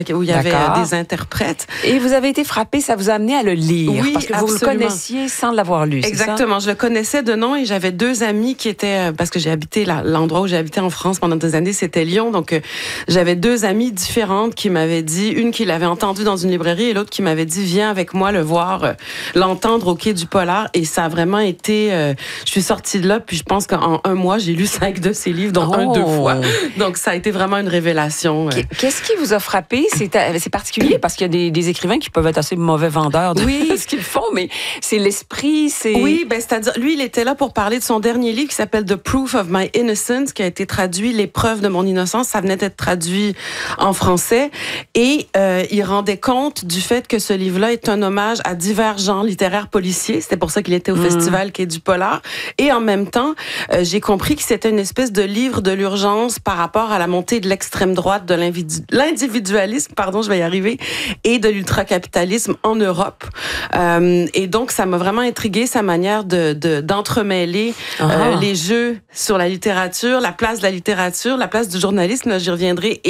où il y avait des interprètes. Et vous avez été frappée, ça vous a amené à le lire. Oui, parce que absolument. vous le connaissiez sans l'avoir lu, Exactement, je le connaissais de nom et j'avais 2 amis qui étaient, parce que j'ai habité l'endroit où j'ai habité en France pendant des années, c'était Lyon, donc j'avais 2 amies différentes qui m'avaient dit, une qui l'avait entendu dans une librairie et l'autre qui m'avait dit, viens avec moi le voir, l'entendre au Quai du Polar, et ça a vraiment été, je suis sortie de là, puis je pense qu'en 1 mois, j'ai lu 5 de ses livres, dont 1 2 fois. Donc ça a été vraiment une révélation. Qu'est-ce qui vous a frappé? C'est particulier parce qu'il y a des écrivains qui peuvent être assez mauvais vendeurs de ce qu'ils font, mais c'est l'esprit, c'est... Oui, c'est-à-dire, lui, il était là pour parler de son dernier livre qui s'appelle The Proof of My Innocence, qui a été traduit, L'épreuve de mon innocence. Ça venait d'être traduit en français. Et il rendait compte du fait que ce livre-là est un hommage à divers genres littéraires policiers. C'était pour ça qu'il était au festival Quai du Polar. Et en même temps, j'ai compris que c'était une espèce de livre de l'urgence par rapport à la montée de l'extrême droite, de l'individualisme, je vais y arriver, et de l'ultracapitalisme en Europe. Et donc, ça m'a vraiment intrigué sa manière d'entremêler les jeux sur la littérature, la place de la littérature, la place du journalisme, là, j'y reviendrai,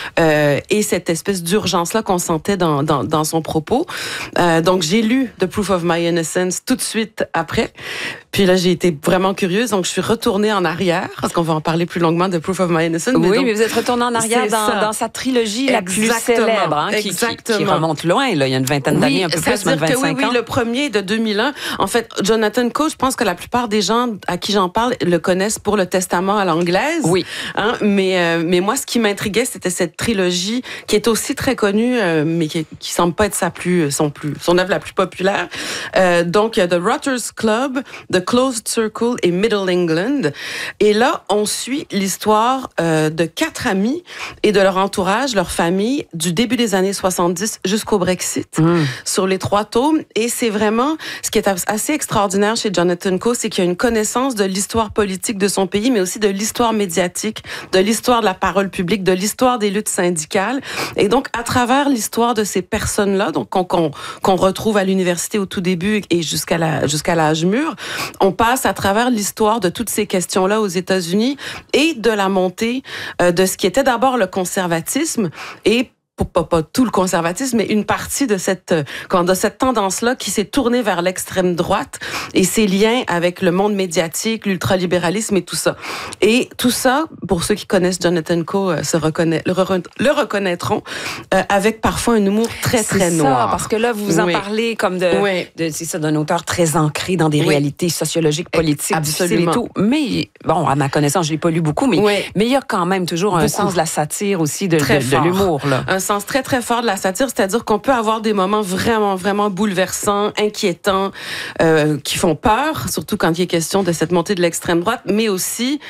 et cette espèce d'urgence-là qu'on sentait dans son propos. Donc, j'ai lu The Proof of My Innocence tout de suite après. Puis là, j'ai été vraiment curieuse, donc je suis retournée en arrière, parce qu'on va en parler plus longuement de Proof of My Innocence. Oui, mais vous êtes retournée en arrière dans sa trilogie la plus célèbre, qui remonte loin, là, il y a une vingtaine d'années, un peu plus, même 25 ans. Oui, le premier est de 2001. En fait, Jonathan Coe, je pense que la plupart des gens à qui j'en parle le connaissent pour Le Testament à l'anglaise. Oui. Mais moi, ce qui m'intriguait, c'était cette trilogie qui est aussi très connue, mais qui semble pas être son œuvre la plus populaire. Donc, il y a The Rotters Club, The Closed Circle et Middle England. Et là, on suit l'histoire de 4 amis et de leur entourage, leur famille, du début des années 70 jusqu'au Brexit, sur les 3 tomes. Et c'est vraiment, ce qui est assez extraordinaire chez Jonathan Coe, c'est qu'il y a une connaissance de l'histoire politique de son pays, mais aussi de l'histoire médiatique, de l'histoire de la parole publique, de l'histoire des luttes syndicales. Et donc, à travers l'histoire de ces personnes-là, donc qu'on retrouve à l'université au tout début et jusqu'à l'âge mûr, on passe à travers l'histoire de toutes ces questions-là aux États-Unis et de la montée de ce qui était d'abord le conservatisme et pas tout le conservatisme, mais une partie de cette tendance-là qui s'est tournée vers l'extrême droite et ses liens avec le monde médiatique, l'ultralibéralisme et tout ça. Et tout ça, pour ceux qui connaissent Jonathan Coe, le reconnaîtront, avec parfois un humour très, très noir. Parce que là, vous en parlez comme d'un auteur très ancré dans des réalités sociologiques, politiques, difficiles et tout. Mais, bon, à ma connaissance, je l'ai pas lu beaucoup, mais il y a quand même toujours un sens de la satire aussi, de l'humour, là. Un sens très, très fort de la satire, c'est-à-dire qu'on peut avoir des moments vraiment, vraiment bouleversants, inquiétants, qui font peur, surtout quand il est question de cette montée de l'extrême droite, mais aussi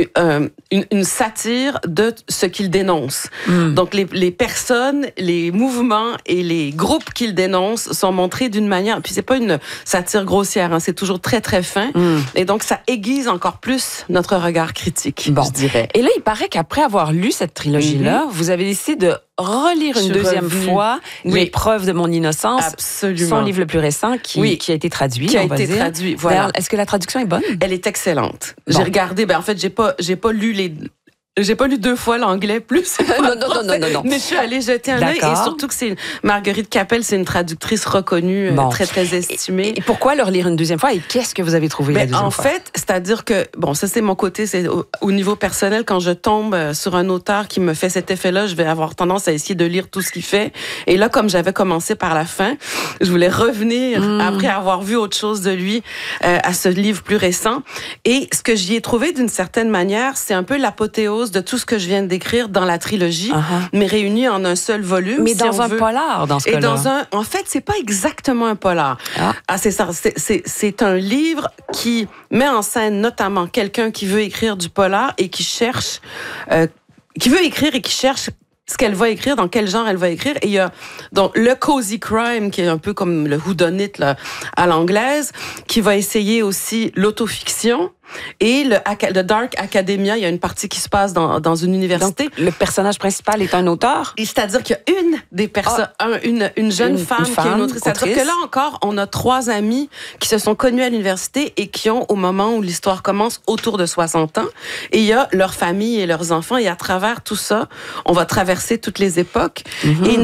une satire de ce qu'il dénonce. Donc, les personnes, les mouvements et les groupes qu'il dénonce sont montrés d'une manière, puis c'est pas une satire grossière, c'est toujours très, très fin, et donc ça aiguise encore plus notre regard critique, je dirais. Et là, il paraît qu'après avoir lu cette trilogie-là, vous avez décidé de relire une deuxième fois L'épreuve de mon innocence. Absolument. Son livre le plus récent qui a été traduit. Traduit, voilà. Est-ce que la traduction est bonne? Elle est excellente. J'ai regardé, en fait, j'ai pas lu 2 fois l'anglais plus. Non. Mais je suis allée jeter un œil, et surtout que c'est Marguerite Capel, c'est une traductrice reconnue, très, très estimée. Et pourquoi le relire une deuxième fois et qu'est-ce que vous avez trouvé la deuxième fois? En fait, c'est-à-dire que, ça c'est mon côté, c'est au niveau personnel, quand je tombe sur un auteur qui me fait cet effet-là, je vais avoir tendance à essayer de lire tout ce qu'il fait. Et là, comme j'avais commencé par la fin, je voulais revenir, après avoir vu autre chose de lui, à ce livre plus récent. Et ce que j'y ai trouvé d'une certaine manière, c'est un peu l'apothéose de tout ce que je viens de décrire dans la trilogie, mais réuni en un seul volume. Mais dans un polar, dans ce cas-là. En fait, c'est pas exactement un polar. C'est ça. C'est un livre qui met en scène notamment quelqu'un qui veut écrire du polar et qui cherche, ce qu'elle va écrire, dans quel genre elle va écrire. Et il y a donc le cozy crime, qui est un peu comme le whodunit là, à l'anglaise, qui va essayer aussi l'autofiction. Et le Dark Academia, il y a une partie qui se passe dans une université. Donc, le personnage principal est un auteur? C'est-à-dire qu'il y a une des personnes, une jeune femme qui est une autrice. C'est-à-dire que là encore, on a 3 amis qui se sont connus à l'université et qui ont, au moment où l'histoire commence, autour de 60 ans. Et il y a leur famille et leurs enfants. Et à travers tout ça, on va traverser toutes les époques. Et